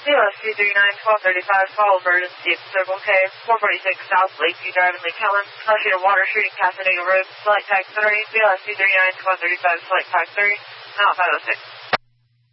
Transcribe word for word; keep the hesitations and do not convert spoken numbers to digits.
B L S two three nine, twelve thirty-five, call emergency at Circle K, four forty-six South Lakeview Drive in Lake Helen. Flash of water shooting Casanova Road, flight tag three, B L S two three nine, twelve thirty-five, flight tag three, now at five oh six.